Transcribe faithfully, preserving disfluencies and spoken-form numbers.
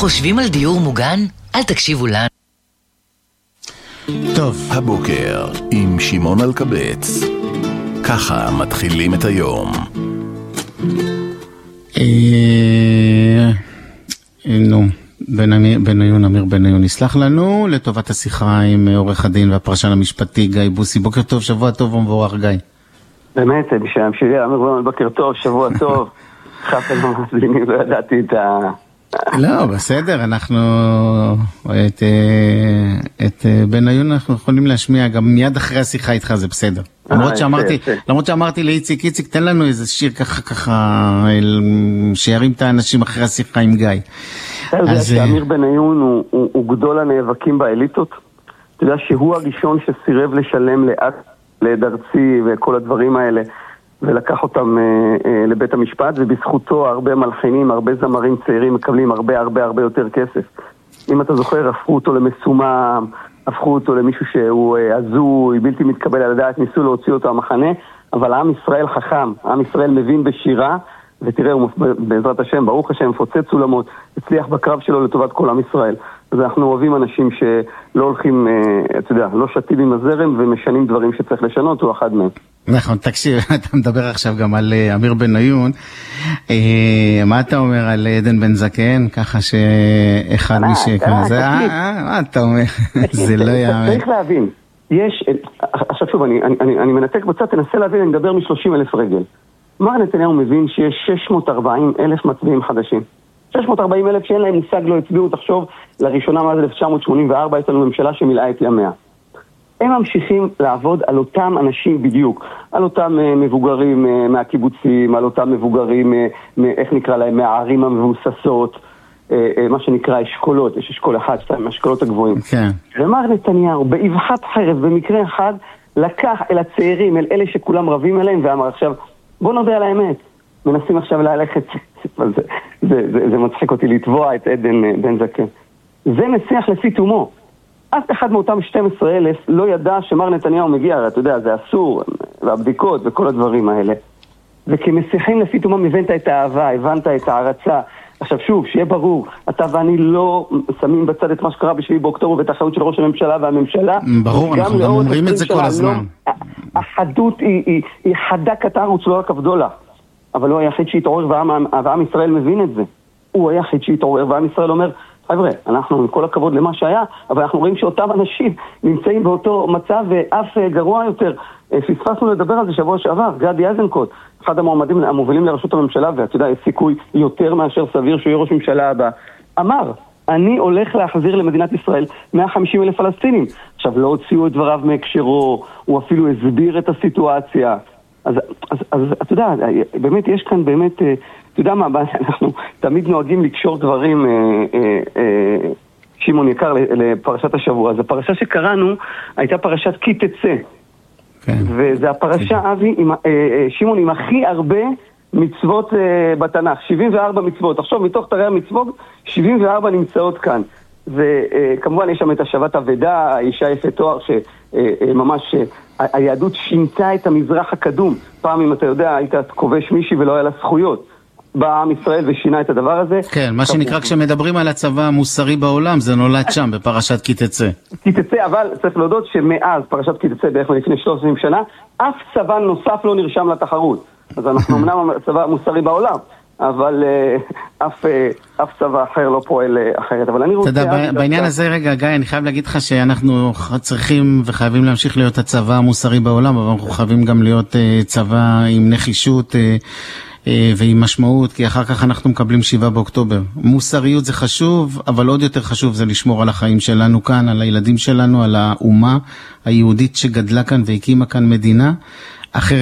חושבים על דיור מוגן? אל תקשיבו לנו. טוב, הבוקר עם שמעון אלקבץ. ככה מתחילים את היום. נו, בניון, אמיר בניון יסלח לנו לטובת השיחה עם עורך הדין והפרשן המשפטי גיא בוסי. בוקר טוב, שבוע טוב ומבורך גיא. באמת, בשם שלי, אמיר בניון, בוקר טוב, שבוע טוב. חפל ממאזינים, לא ידעתי את ה... לא, בסדר, אנחנו את, את בניון אנחנו יכולים להשמיע גם מיד אחרי השיחה איתך, זה בסדר. למרות שאמרתי, למרות שאמרתי לאיציק, איציק, תן לנו איזה שיר ככה ככה שירים את האנשים אחרי השיחה עם גיא. אתה יודע שאמיר בניון הוא, הוא, הוא גדול הנאבקים באליטות? אתה יודע שהוא הראשון שסירב לשלם לאט, לעד ארצי וכל הדברים האלה, ולקח אותם אה, אה, לבית המשפט, ובזכותו הרבה מלחינים, הרבה זמרים צעירים מקבלים הרבה הרבה הרבה יותר כסף. אם אתה זוכר, הפכו אותו למסומם, הפכו אותו למישהו שהוא אה, הזוי, בלתי מתקבל על הדעת, ניסו להוציא אותו המחנה, אבל עם ישראל חכם, עם ישראל מבין בשירה, ותראה, הוא בעזרת השם, ברוך השם, מפוצץ סולמות, הצליח בקרב שלו לטובת כל עם ישראל. אז אנחנו אוהבים אנשים שלא הולכים, אה, אתה יודע, לא שתים עם הזרם ומשנים דברים שצריך לשנות, הוא אחד מהם. נכון, תקשיב, אתה מדבר עכשיו גם על אמיר בניון, מה אתה אומר על עדן בן זקן, ככה שאחד משקר, זה, מה אתה אומר, זה לא יאמן. צריך להבין, יש, עכשיו שוב, אני מנתק בצד, תנסה להבין, אני מדבר מ-שלושים אלף רגל. מר נתניהו מבין שיש שש מאות וארבעים אלף מצביעים חדשים. שש מאות וארבעים אלף שאין להם מושג, לא הצביעו, תחשוב, לראשונה מאז אלף תשע מאות שמונים וארבע, יש לנו ממשלה שמילאה את ימיה. הם ממשיכים לעבוד על אותם אנשים בדיוק, על אותם uh, מבוגרים uh, מהקיבוצים, על אותם מבוגרים, uh, איך נקרא להם, מהערים המבוססות, uh, uh, מה שנקרא אשכולות, יש אשכול אחד, שתיים, אשכולות הגבוהים. כן. ומר נתניהו, באבחת חרב, במקרה אחד, לקח אל הצעירים, אל אלה שכולם רבים אליהם, ואמר עכשיו, בוא נודה על האמת, מנסים עכשיו ללכת, זה, זה, זה, זה מצחיק אותי לתבוע את עדן בן זקן. זה משיח לפי תומו. אף אחד מאותם שנים עשר אלף לא ידע שמר נתניהו מגיע, אתה יודע, זה אסור, והבדיקות וכל הדברים האלה. וכמשיחים לפי תומם הבנת את האהבה, הבנת את הערצה. עכשיו שוב, שיהיה ברור, אתה ואני לא שמים בצד את מה שקרה בשביעי באוקטובר ואת האחריות של ראש הממשלה והממשלה. ברור, אנחנו גם אומרים את זה כל הזמן. לא, החדות היא, היא, היא חדה קטרוץ, לא רק אבדולה. אבל הוא היחיד שהתעורר ועם, ועם ישראל מבין את זה. הוא היחיד שהתעורר ועם ישראל אומר, חבר'ה, אנחנו עם כל הכבוד למה שהיה, אבל אנחנו רואים שאותם אנשים נמצאים באותו מצב ואף גרוע יותר. פספסנו לדבר על זה שבוע שעבר, גדי איזנקוט, אחד המועמדים המובילים לראשות הממשלה, ואתה יודע, יש סיכוי יותר מאשר סביר שהוא יהיה ראש ממשלה הבא, אמר, אני הולך להחזיר למדינת ישראל מאה וחמישים אלף פלסטינים. עכשיו, לא הוציאו את דבריו מהקשרו, הוא אפילו הסביר את הסיטואציה. אז, אז, אז אתה יודע, באמת יש כאן באמת... אתה יודע מה, אנחנו תמיד נוהגים לקשור דברים, אה, אה, אה, שמעון יקר, לפרשת השבוע. אז הפרשה שקראנו הייתה פרשת כי תצא. כן. וזה הפרשה, אבי, עם, אה, אה, שמעון, עם הכי הרבה מצוות אה, בתנ"ך. שבעים וארבע מצוות. עכשיו, מתוך תרי המצוות, שבעים וארבע נמצאות כאן. וכמובן יש שם את השבת אבדה, האישה יפה תואר, שממש היהדות שינתה את המזרח הקדום. פעם, אם אתה יודע, היית כובש מישהי ולא היה לה זכויות. בעם ישראל ושינה את הדבר הזה. כן, מה שנקרא כשמדברים על הצבא המוסרי בעולם, זה נולד שם בפרשת כי תצא. כי תצא, אבל צריך להודות שמאז פרשת כי תצא בערך לפני שלוש עשרה שנה, אף צבא נוסף לא נרשם לתחרות. אז אנחנו אמנם הצבא המוסרי בעולם, אבל אף, אף צבא אחר לא פועל אחרת. אבל אני רוצה... אתה יודע, בעניין הזה רגע, גיא, אני חייב להגיד לך שאנחנו צריכים וחייבים להמשיך להיות הצבא המוסרי בעולם, אבל אנחנו חייבים גם להיות צבא עם נחישות ועם משמעות, כי אחר כך אנחנו מקבלים שבעה באוקטובר. מוסריות זה חשוב, אבל עוד יותר חשוב זה לשמור על החיים שלנו כאן, על הילדים שלנו, על האומה היהודית שגדלה כאן והקימה כאן מדינה. אחרת